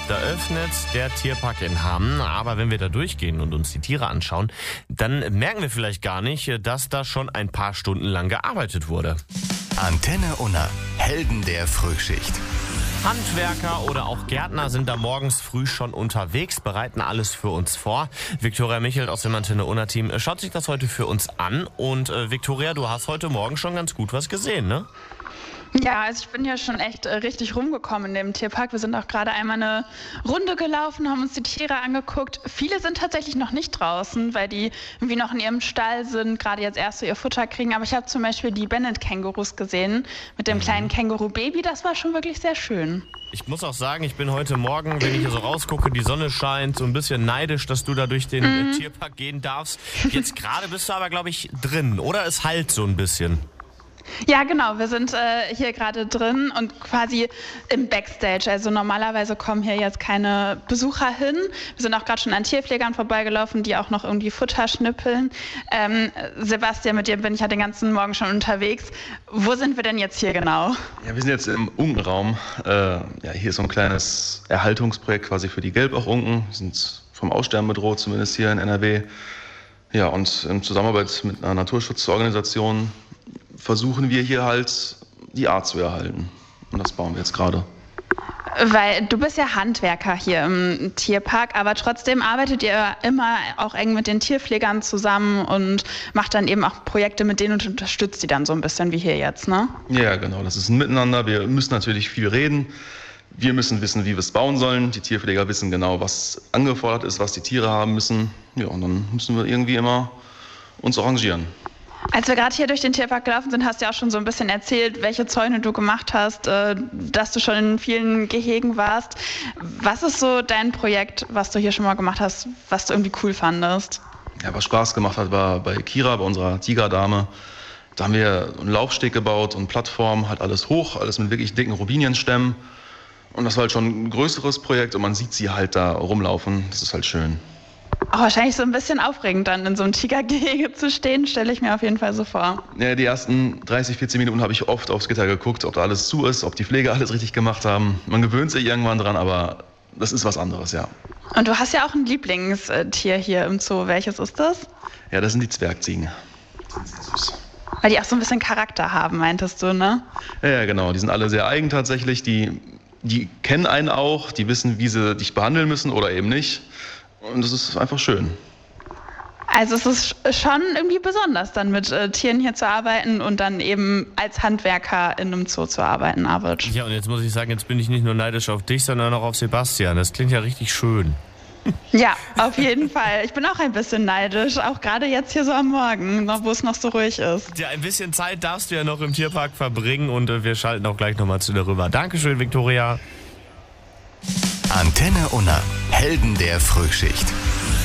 da öffnet der Tierpark in Hamm. Aber wenn wir da durchgehen und uns die Tiere anschauen, dann merken wir vielleicht gar nicht, dass da schon ein paar Stunden lang gearbeitet wurde. Antenne Unna, Helden der Frühschicht. Handwerker oder auch Gärtner sind da morgens früh schon unterwegs, bereiten alles für uns vor. Viktoria Michelt aus dem Antenne Unna Team schaut sich das heute für uns an. Und Viktoria, du hast heute Morgen schon ganz gut was gesehen, ne? Ja, also ich bin ja schon echt richtig rumgekommen in dem Tierpark. Wir sind auch gerade einmal eine Runde gelaufen, haben uns die Tiere angeguckt. Viele sind tatsächlich noch nicht draußen, weil die irgendwie noch in ihrem Stall sind, gerade jetzt erst so ihr Futter kriegen. Aber ich habe zum Beispiel die Bennett-Kängurus gesehen mit dem kleinen Känguru-Baby. Das war schon wirklich sehr schön. Ich muss auch sagen, ich bin heute Morgen, wenn ich hier so rausgucke, die Sonne scheint, so ein bisschen neidisch, dass du da durch den Tierpark gehen darfst. Jetzt gerade bist du aber, glaube ich, drin, oder? Es halt so ein bisschen. Ja, genau. Wir sind hier gerade drin und quasi im Backstage. Also normalerweise kommen hier jetzt keine Besucher hin. Wir sind auch gerade schon an Tierpflegern vorbeigelaufen, die auch noch irgendwie Futter schnippeln. Sebastian, mit dir bin ich ja den ganzen Morgen schon unterwegs. Wo sind wir denn jetzt hier genau? Ja, wir sind jetzt im Unkenraum. Hier ist so ein kleines Erhaltungsprojekt quasi für die Gelbauchunken. Die sind vom Aussterben bedroht, zumindest hier in NRW. Ja, und in Zusammenarbeit mit einer Naturschutzorganisation versuchen wir hier halt die Art zu erhalten. Und das bauen wir jetzt gerade. Weil du bist ja Handwerker hier im Tierpark, aber trotzdem arbeitet ihr immer auch eng mit den Tierpflegern zusammen und macht dann eben auch Projekte mit denen und unterstützt die dann so ein bisschen wie hier jetzt, ne? Ja, genau. Das ist ein Miteinander. Wir müssen natürlich viel reden. Wir müssen wissen, wie wir es bauen sollen. Die Tierpfleger wissen genau, was angefordert ist, was die Tiere haben müssen. Ja, und dann müssen wir irgendwie immer uns arrangieren. Als wir gerade hier durch den Tierpark gelaufen sind, hast du ja auch schon so ein bisschen erzählt, welche Zäune du gemacht hast, dass du schon in vielen Gehegen warst. Was ist so dein Projekt, was du hier schon mal gemacht hast, was du irgendwie cool fandest? Ja, was Spaß gemacht hat, war bei Kira, bei unserer Tigerdame. Da haben wir einen Laufsteg gebaut und Plattform, halt alles hoch, alles mit wirklich dicken Robinienstämmen. Und das war halt schon ein größeres Projekt und man sieht sie halt da rumlaufen. Das ist halt schön. Auch wahrscheinlich so ein bisschen aufregend, dann in so einem Tigergehege zu stehen, stelle ich mir auf jeden Fall so vor. Ja, die ersten 30, 40 Minuten habe ich oft aufs Gitter geguckt, ob da alles zu ist, ob die Pfleger alles richtig gemacht haben. Man gewöhnt sich irgendwann dran, aber das ist was anderes, ja. Und du hast ja auch ein Lieblingstier hier im Zoo. Welches ist das? Ja, das sind die Zwergziegen. Die sind sehr süß. Weil die auch so ein bisschen Charakter haben, meintest du, ne? Ja, genau. Die sind alle sehr eigen tatsächlich. Die kennen einen auch, die wissen, wie sie dich behandeln müssen oder eben nicht. Und das ist einfach schön. Also es ist schon irgendwie besonders, dann mit Tieren hier zu arbeiten und dann eben als Handwerker in einem Zoo zu arbeiten, Arvid. Ja, und jetzt muss ich sagen, jetzt bin ich nicht nur neidisch auf dich, sondern auch auf Sebastian. Das klingt ja richtig schön. Ja, auf jeden Fall. Ich bin auch ein bisschen neidisch, auch gerade jetzt hier so am Morgen, wo es noch so ruhig ist. Ja, ein bisschen Zeit darfst du ja noch im Tierpark verbringen und wir schalten auch gleich nochmal zu dir rüber. Dankeschön, Viktoria. Antenne Unna, Helden der Frühschicht.